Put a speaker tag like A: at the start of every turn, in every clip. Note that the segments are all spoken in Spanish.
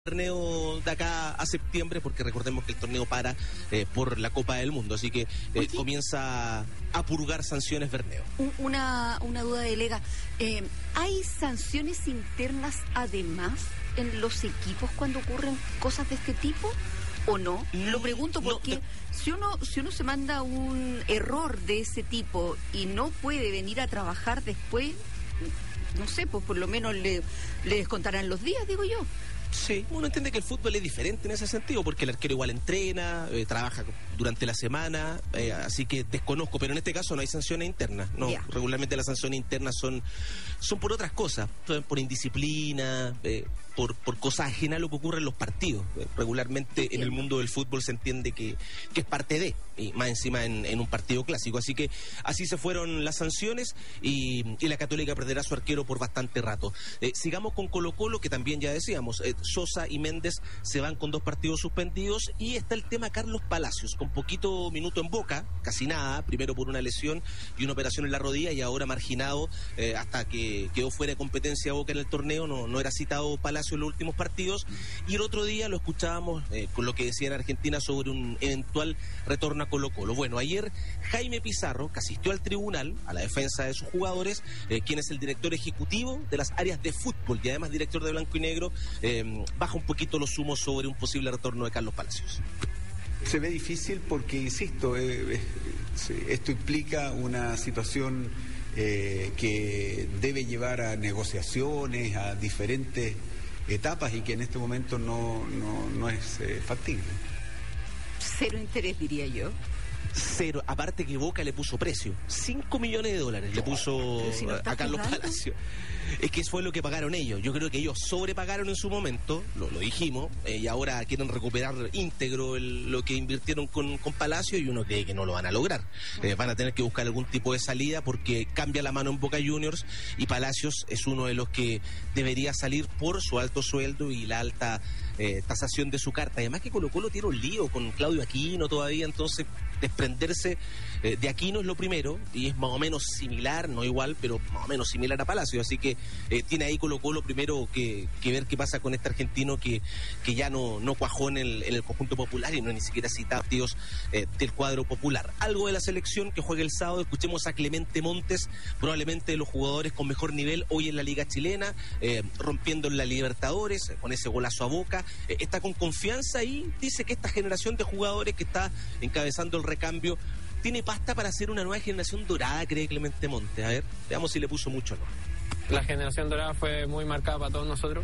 A: torneo de acá a septiembre, porque recordemos que el torneo para por la Copa del Mundo, así que comienza a purgar sanciones Berneo.
B: Una duda de Lega, ¿hay sanciones internas además en los equipos cuando ocurren cosas de este tipo o no? Lo pregunto porque si uno se manda un error de ese tipo y no puede venir a trabajar después, no sé, pues por lo menos le descontarán los días, digo yo.
A: Sí, uno entiende que el fútbol es diferente en ese sentido, porque el arquero igual entrena, trabaja durante la semana, así que desconozco, pero en este caso no hay sanciones internas. No, yeah. Regularmente las sanciones internas son por otras cosas, por indisciplina, por cosas ajenas a lo que ocurre en los partidos. Regularmente en el mundo del fútbol se entiende que es parte de, y más encima en un partido clásico. Así que así se fueron las sanciones y la Católica perderá a su arquero por bastante rato. Sigamos con Colo-Colo, que también ya decíamos, Sosa y Méndez se van con 2 partidos suspendidos, y está el tema Carlos Palacios, con poquito minuto en Boca, casi nada, primero por una lesión y una operación en la rodilla, y ahora marginado hasta que quedó fuera de competencia Boca en el torneo, no era citado Palacios en los últimos partidos, y el otro día lo escuchábamos con lo que decía en Argentina sobre un eventual retorno a Colo-Colo. Bueno, ayer Jaime Pizarro, que asistió al tribunal a la defensa de sus jugadores, quien es el director ejecutivo de las áreas de fútbol y además director de Blanco y Negro, baja un poquito los humos sobre un posible retorno de Carlos Palacios.
C: Se ve difícil porque, insisto, esto implica una situación que debe llevar a negociaciones, a diferentes etapas, y que en este momento no es factible.
B: Cero interés, diría yo.
A: Cero, aparte que Boca le puso precio, $5 millones le puso a Carlos Palacios. Es que eso fue lo que pagaron ellos. Yo creo que ellos sobrepagaron en su momento, lo dijimos, y ahora quieren recuperar íntegro lo que invirtieron con Palacios, y uno cree que no lo van a lograr. Van a tener que buscar algún tipo de salida, porque cambia la mano en Boca Juniors, y Palacios es uno de los que debería salir por su alto sueldo y la alta tasación de su carta. Además que Colo-Colo tiene un lío con Claudio Aquino todavía, entonces desprenderse de Aquino es lo primero, y es más o menos similar, no igual, pero más o menos similar a Palacios, así que tiene ahí Colo-Colo primero que ver qué pasa con este argentino que ya no cuajó en el conjunto popular, y no ni siquiera cita partidos del cuadro popular. Algo de la selección que juega el sábado, escuchemos a Clemente Montes, probablemente de los jugadores con mejor nivel hoy en la Liga Chilena, rompiendo en la Libertadores, con ese golazo a Boca, está con confianza y dice que esta generación de jugadores que está encabezando el recambio tiene pasta para hacer una nueva generación dorada, cree Clemente Montes. A ver, veamos si le puso mucho o no.
D: La generación dorada fue muy marcada para todos nosotros,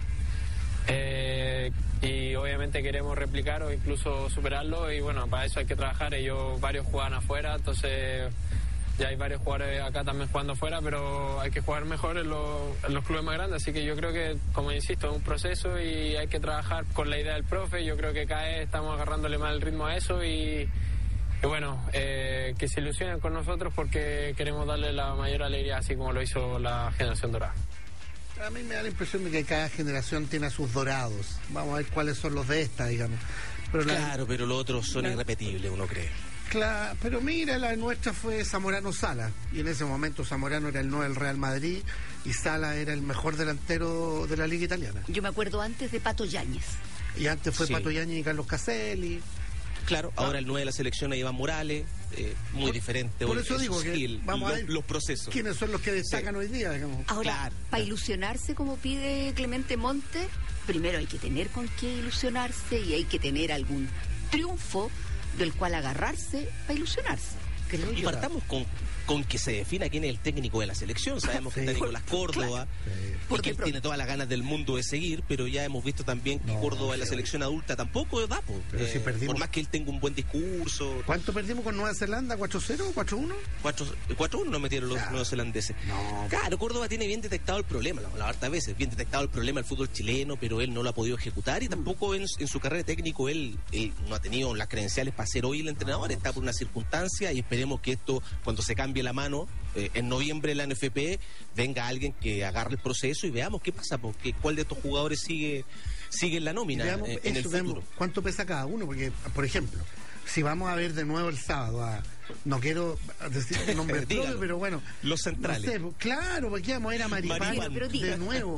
D: y obviamente queremos replicar o incluso superarlo, y bueno, para eso hay que trabajar. Ellos varios juegan afuera, entonces ya hay varios jugadores acá también jugando afuera, pero hay que jugar mejor en los clubes más grandes, así que yo creo que, como insisto, es un proceso y hay que trabajar con la idea del profe. Yo creo que cada vez estamos agarrándole más el ritmo a eso, y bueno, que se ilusionen con nosotros, porque queremos darle la mayor alegría, así como lo hizo la generación dorada.
E: A mí me da la impresión de que cada generación tiene a sus dorados. Vamos a ver cuáles son los de esta, digamos. Pero
A: pero los otros son irrepetibles, uno cree.
E: Claro, pero mira, la nuestra fue Zamorano Sala, y en ese momento Zamorano era el 9 del Real Madrid y Sala era el mejor delantero de la Liga Italiana.
B: Yo me acuerdo antes de Pato Yáñez.
E: Y antes fue Pato Yáñez y Carlos Caselli.
A: Claro, ahora el 9 de la selección es Iván Morales, muy diferente.
E: Por eso digo que vamos a ver
A: los procesos.
E: ¿Quiénes son los que destacan hoy día, digamos?
B: Ahora, para ilusionarse, como pide Clemente Montes, primero hay que tener con qué ilusionarse y hay que tener algún triunfo del cual agarrarse para ilusionarse.
A: Y partamos con que se defina quién es el técnico de la selección. Sabemos que está Nicolás Córdoba, porque él tiene todas las ganas del mundo de seguir, pero ya hemos visto también que Córdoba en la selección adulta tampoco da,
E: si perdimos,
A: por más que él tenga un buen discurso.
E: ¿Cuánto perdimos con Nueva Zelanda? ¿4-0? ¿4-1?
A: 4-1 nos metieron los neozelandeses. Claro, Córdoba tiene bien detectado el problema, la harta veces, bien detectado el problema del fútbol chileno, pero él no lo ha podido ejecutar, y tampoco en su carrera de técnico él no ha tenido las credenciales para ser hoy el entrenador. Está por una circunstancia, y esperemos que esto, cuando se cambie la mano en noviembre en la NFP, venga alguien que agarre el proceso y veamos qué pasa, porque cuál de estos jugadores sigue en la nómina, veamos, en el futuro.
E: ¿Cuánto pesa cada uno? Porque, por ejemplo, si vamos a ver de nuevo el sábado no quiero decir el nombre propio, pero bueno,
A: los centrales.
E: No sé, claro, porque vamos a ver a Maripán de nuevo.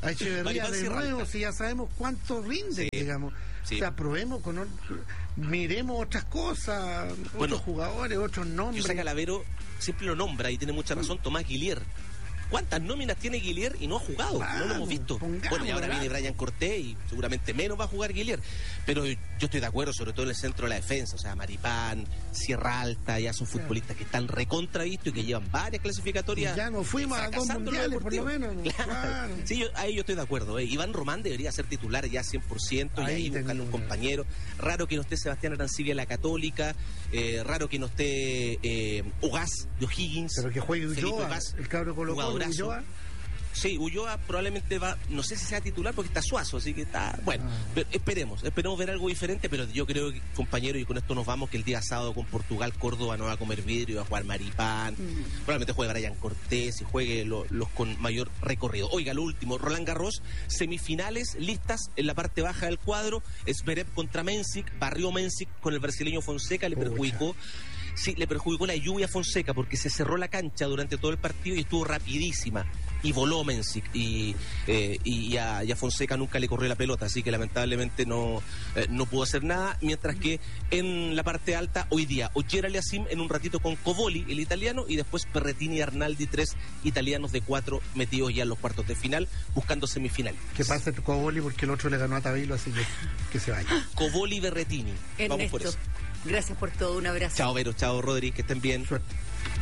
E: a Echeverría de nuevo, si ya sabemos cuánto rinde, digamos. Sí. O sea, probemos miremos otras cosas, otros jugadores, otros nombres.
A: Yo sé que Calavero siempre lo nombra y tiene mucha razón, Tomás Guillier. ¿Cuántas nóminas tiene Guillier y no ha jugado? No lo hemos visto. Bueno, y ahora viene Brian Cortés y seguramente menos va a jugar Guillier. Pero yo estoy de acuerdo, sobre todo en el centro de la defensa. O sea, Maripán, Sierra Alta, ya son futbolistas que están recontravistos y que llevan varias clasificatorias.
E: Y ya nos fuimos a 2 mundiales, por lo menos.
A: Claro. Sí, ahí yo estoy de acuerdo. Iván Román debería ser titular ya 100% y ahí buscarle un compañero. Raro que no esté Sebastián Arancibia en la Católica. Raro que no esté Ogaz de O'Higgins.
E: Pero que juegue Ulloa, el cabro Colo-Colo. Ulloa.
A: Sí, Ulloa probablemente va, no sé si sea titular porque está Suazo, así que está, bueno, pero esperemos ver algo diferente, pero yo creo que, compañero, y con esto nos vamos, que el día sábado con Portugal, Córdoba no va a comer vidrio, va a jugar Maripán, probablemente juegue Brian Cortés y juegue los con mayor recorrido. Oiga, lo último, Roland Garros, semifinales listas en la parte baja del cuadro, Zverev contra Mensik, barrió Mensik con el brasileño Fonseca, le perjudicó. Sí, le perjudicó la lluvia a Fonseca porque se cerró la cancha durante todo el partido y estuvo rapidísima. Y voló Mensik y a Fonseca nunca le corrió la pelota, así que lamentablemente no pudo hacer nada. Mientras que en la parte alta, hoy día, Ogier Aliassime en un ratito con Covoli, el italiano, y después Berrettini y Arnaldi, 3 italianos de 4 metidos ya en los cuartos de final, buscando semifinal.
E: Que pase Covoli porque el otro le ganó a Tabilo, así que se vaya.
A: Covoli y Berrettini.
B: Ernesto, vamos por eso. Gracias por todo, un abrazo.
A: Chao, Vero, chao, Rodri, que estén bien.
E: Suerte.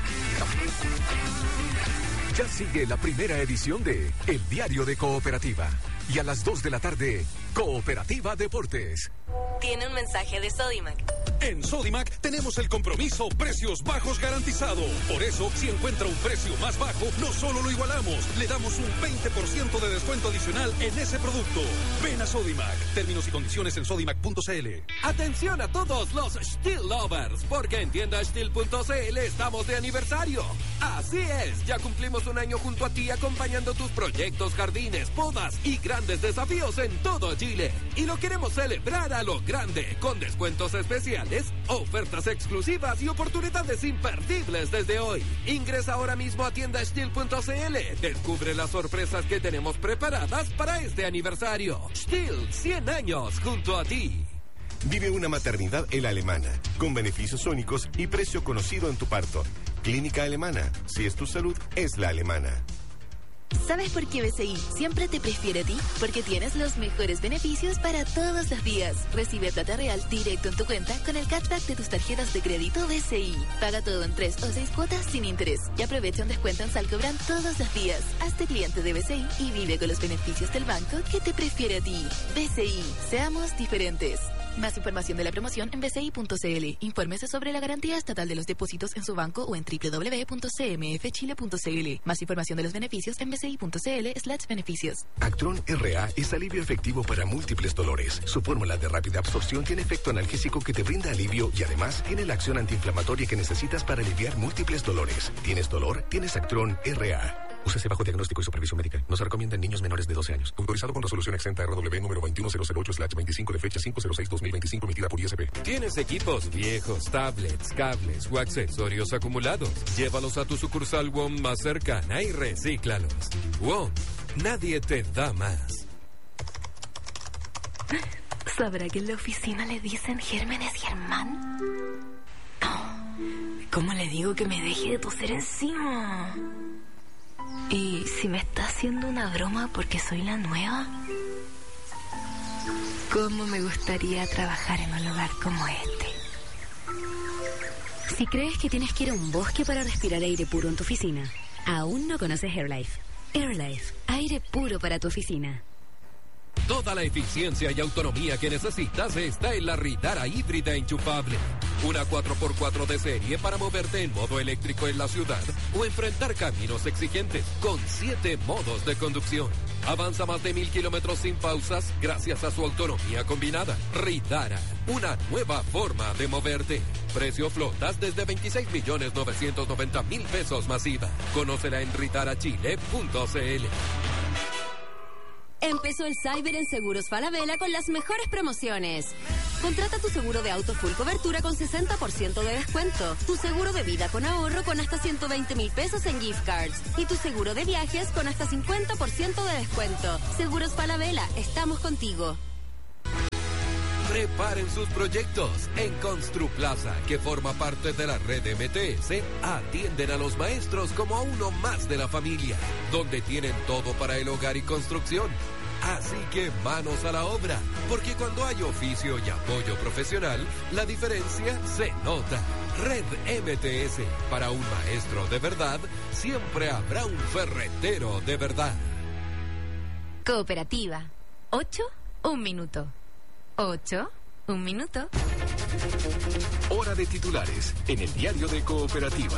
F: Ya sigue la primera edición de El Diario de Cooperativa. Y a las 2 de la tarde, Cooperativa Deportes.
G: Tiene un mensaje de Sodimac.
H: En Sodimac tenemos el compromiso precios bajos garantizado. Por eso, si encuentra un precio más bajo, no solo lo igualamos, le damos un 20% de descuento adicional en ese producto. Ven a Sodimac. Términos y condiciones en sodimac.cl.
I: Atención a todos los Stihl lovers, porque en tiendastihl.cl estamos de aniversario. Así es, ya cumplimos un año junto a ti acompañando tus proyectos, jardines, podas y grandes desafíos en todo Chile. Y lo queremos celebrar a lo grande, con descuentos especiales, ofertas exclusivas y oportunidades imperdibles desde hoy. Ingresa ahora mismo a tiendastihl.cl. Descubre las sorpresas que tenemos preparadas para este aniversario. Stihl, 100 años junto a ti.
J: Vive una maternidad en la Alemana, con beneficios únicos y precio conocido en tu parto. Clínica Alemana, si es tu salud, es la alemana.
G: ¿Sabes por qué BCI siempre te prefiere a ti? Porque tienes los mejores beneficios para todos los días. Recibe plata real directo en tu cuenta con el cashback de tus tarjetas de crédito BCI. Paga todo en 3 o 6 cuotas sin interés. Y aprovecha un descuento en Salcobran todos los días. Hazte cliente de BCI y vive con los beneficios del banco que te prefiere a ti. BCI, seamos diferentes. Más información de la promoción en bci.cl. Infórmese sobre la garantía estatal de los depósitos en su banco o en www.cmfchile.cl. Más información de los beneficios en bci.cl/beneficios.
F: Actron RA es alivio efectivo para múltiples dolores. Su fórmula de rápida absorción tiene efecto analgésico que te brinda alivio y además tiene la acción antiinflamatoria que necesitas para aliviar múltiples dolores. ¿Tienes dolor? Tienes Actron RA. Úsese bajo diagnóstico y supervisión médica. No se recomienda en niños menores de 12 años. Autorizado con resolución exenta RW número 21008/25 de fecha 506/2025 emitida por ISP.
I: ¿Tienes equipos viejos, tablets, cables o accesorios acumulados? Llévalos a tu sucursal WOM más cercana y recíclalos. WOM, nadie te da más.
G: ¿Sabrá que en la oficina le dicen Gérmenes Germán? ¿Cómo le digo que me deje de toser encima? ¿Y si me está haciendo una broma porque soy la nueva? ¿Cómo me gustaría trabajar en un lugar como este?
K: Si crees que tienes que ir a un bosque para respirar aire puro en tu oficina, aún no conoces AirLife. AirLife, aire puro para tu oficina.
I: Toda la eficiencia y autonomía que necesitas está en la Ritara híbrida enchufable. Una 4x4 de serie para moverte en modo eléctrico en la ciudad o enfrentar caminos exigentes con 7 modos de conducción. Avanza más de 1000 kilómetros sin pausas gracias a su autonomía combinada. Ritara, una nueva forma de moverte. Precio flotas desde 26.990.000 pesos masiva. Conócela en ritarachile.cl.
L: Empezó el Cyber en Seguros Falabella con las mejores promociones. Contrata tu seguro de auto full cobertura con 60% de descuento. Tu seguro de vida con ahorro con hasta 120,000 pesos en gift cards. Y tu seguro de viajes con hasta 50% de descuento. Seguros Falabella, estamos contigo.
I: Preparen sus proyectos. En Construplaza, que forma parte de la red MTS, atienden a los maestros como a uno más de la familia, donde tienen todo para el hogar y construcción. Así que manos a la obra, porque cuando hay oficio y apoyo profesional, la diferencia se nota. Red MTS, para un maestro de verdad, siempre habrá un ferretero de verdad.
G: Cooperativa. 8, 1 minuto. 8, 1 minuto.
F: Hora de titulares en el diario de Cooperativa.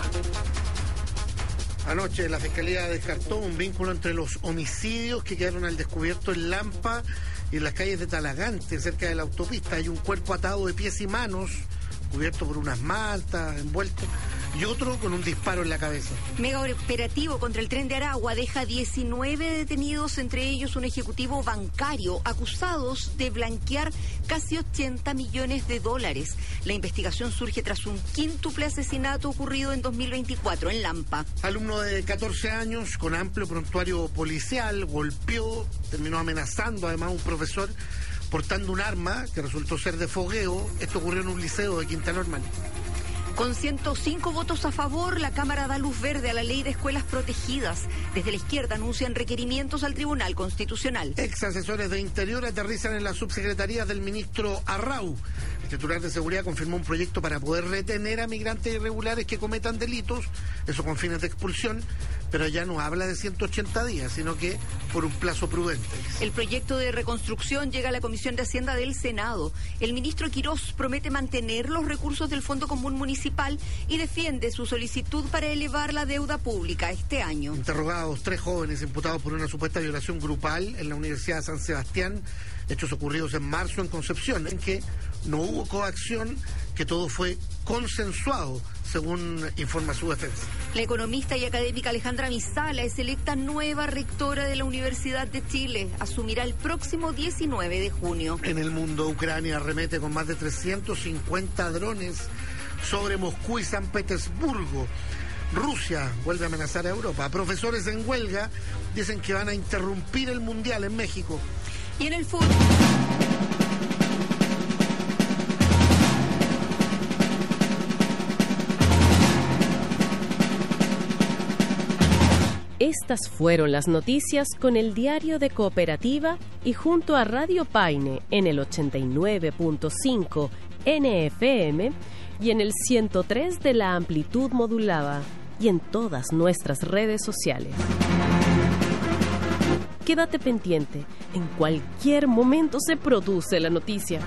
E: Anoche la Fiscalía descartó un vínculo entre los homicidios que quedaron al descubierto en Lampa y en las calles de Talagante, cerca de la autopista. Hay un cuerpo atado de pies y manos, cubierto por unas mantas, envuelto, y otro con un disparo en la cabeza.
B: Mega operativo contra el Tren de Aragua deja 19 detenidos, entre ellos un ejecutivo bancario, acusados de blanquear casi 80 millones de dólares. La investigación surge tras un quíntuple asesinato ocurrido en 2024 en Lampa.
E: Alumno de 14 años con amplio prontuario policial golpeó, terminó amenazando además a un profesor portando un arma que resultó ser de fogueo. Esto ocurrió en un liceo de Quinta Normal.
B: Con 105 votos a favor, la Cámara da luz verde a la ley de escuelas protegidas. Desde la izquierda anuncian requerimientos al Tribunal Constitucional.
E: Ex asesores de Interior aterrizan en la subsecretaría del ministro Arrau. El titular de Seguridad confirmó un proyecto para poder retener a migrantes irregulares que cometan delitos, eso con fines de expulsión, pero ya no habla de 180 días, sino que por un plazo prudente.
B: El proyecto de reconstrucción llega a la Comisión de Hacienda del Senado. El ministro Quirós promete mantener los recursos del Fondo Común Municipal y defiende su solicitud para elevar la deuda pública este año.
E: Interrogados 3 jóvenes imputados por una supuesta violación grupal en la Universidad de San Sebastián, hechos ocurridos en marzo en Concepción, en que no hubo coacción, que todo fue consensuado, según informa su defensa.
B: La economista y académica Alejandra Misala es electa nueva rectora de la Universidad de Chile. Asumirá el próximo 19 de junio.
E: En el mundo, Ucrania arremete con más de 350 drones sobre Moscú y San Petersburgo. Rusia vuelve a amenazar a Europa. Profesores en huelga dicen que van a interrumpir el Mundial en México.
B: Y en el fútbol...
M: Estas fueron las noticias con el diario de Cooperativa y junto a Radio Paine en el 89.5 NFM y en el 103 de la amplitud modulada y en todas nuestras redes sociales. Quédate pendiente, en cualquier momento se produce la noticia.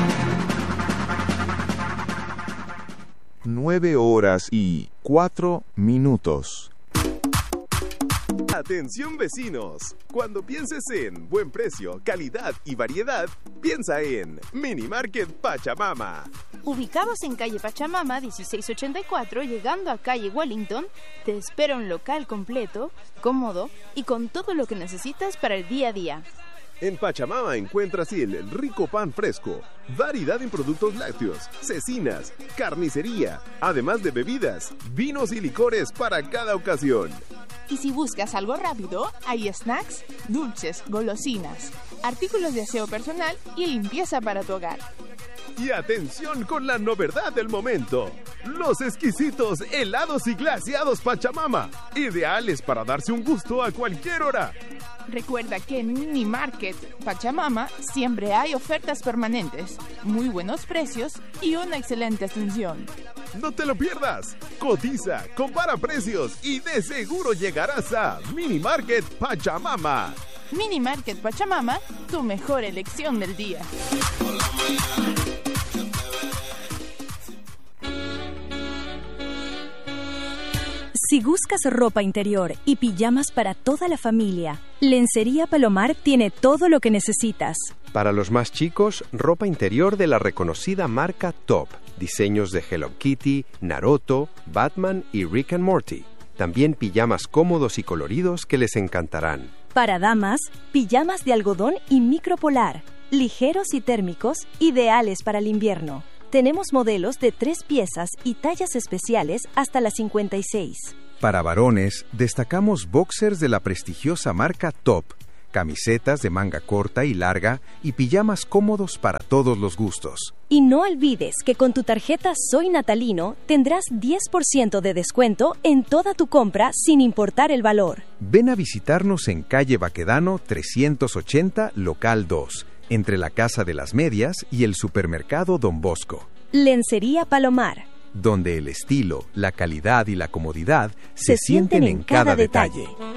N: 9:04. Atención vecinos, cuando pienses en buen precio, calidad y variedad, piensa en Mini Market Pachamama.
O: Ubicados en calle Pachamama 1684, llegando a calle Wellington, te espera un local completo, cómodo y con todo lo que necesitas para el día a día.
N: En Pachamama encuentras el rico pan fresco, variedad en productos lácteos, cecinas, carnicería, además de bebidas, vinos y licores para cada ocasión.
O: Y si buscas algo rápido, hay snacks, dulces, golosinas, artículos de aseo personal y limpieza para tu hogar.
N: Y atención con la novedad del momento, los exquisitos helados y glaseados Pachamama, ideales para darse un gusto a cualquier hora.
O: Recuerda que en Mini Market Pachamama siempre hay ofertas permanentes, muy buenos precios y una excelente atención.
N: No te lo pierdas. Cotiza, compara precios y de seguro llegarás a Mini Market Pachamama.
O: Mini Market Pachamama, tu mejor elección del día.
P: Si buscas ropa interior y pijamas para toda la familia, Lencería Palomar tiene todo lo que necesitas.
Q: Para los más chicos, ropa interior de la reconocida marca Top. Diseños de Hello Kitty, Naruto, Batman y Rick and Morty. También pijamas cómodos y coloridos que les encantarán.
P: Para damas, pijamas de algodón y micropolar, ligeros y térmicos, ideales para el invierno. Tenemos modelos de 3 piezas y tallas especiales hasta las 56.
R: Para varones, destacamos boxers de la prestigiosa marca Top, camisetas de manga corta y larga y pijamas cómodos para todos los gustos.
P: Y no olvides que con tu tarjeta Soy Natalino tendrás 10% de descuento en toda tu compra sin importar el valor.
R: Ven a visitarnos en calle Baquedano 380, local 2, entre la Casa de las Medias y el supermercado Don Bosco.
P: Lencería Palomar,
R: donde el estilo, la calidad y la comodidad se sienten en cada detalle.